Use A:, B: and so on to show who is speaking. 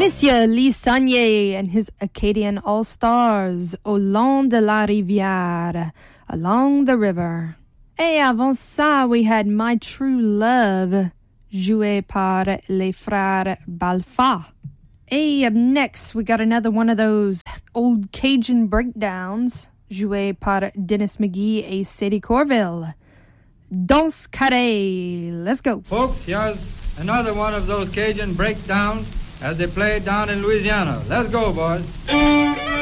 A: Monsieur Lee Saunier and his Acadian All-Stars, Au long de la rivière, along the river. Et avant ça, we had My True Love, joué par les frères Balfa. Et up next, we got another one of those old Cajun breakdowns, joué par Dennis McGee et Sadie Corville. Danse Carré. Let's go.
B: Folks, here's another one of those Cajun breakdowns as they play down in Louisiana. Let's go, boys.